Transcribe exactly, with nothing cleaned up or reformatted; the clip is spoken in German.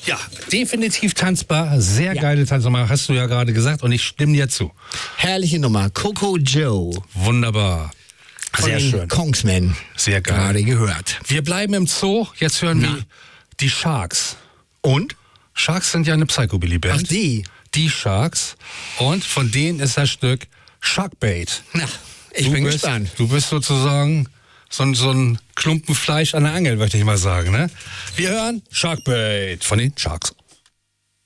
Ja, definitiv tanzbar. Sehr Ja. geile Tanznummer, hast du ja gerade gesagt. Und ich stimme dir zu. Herrliche Nummer. Coco Joe. Wunderbar. Von Sehr den schön. Kongsmen. Sehr geil. Gerade gehört. Wir bleiben im Zoo. Jetzt hören Na. wir die Sharks. Und? Sharks sind ja eine Psychobilly-Band. Ach, die? Die Sharks. Und von denen ist das Stück Sharkbait. Na, ich du bin bist, gespannt. Du bist sozusagen so, ein- so ein Klumpen Fleisch an der Angel, möchte ich mal sagen. Ne? Wir hören Sharkbait von den Sharks.